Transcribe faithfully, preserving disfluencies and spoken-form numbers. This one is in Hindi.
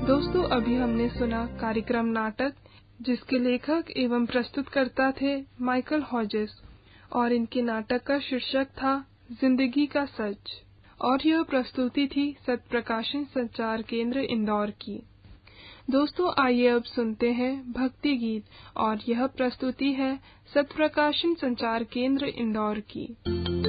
दोस्तों, अभी हमने सुना कार्यक्रम नाटक जिसके लेखक एवं प्रस्तुतकर्ता थे माइकल हॉजेस और इनके नाटक का शीर्षक था जिंदगी का सच और यह प्रस्तुति थी सत्य प्रकाशन संचार केंद्र इंदौर की। दोस्तों, आइए अब सुनते हैं भक्ति गीत और यह प्रस्तुति है सत्य प्रकाशन संचार केंद्र इंदौर की।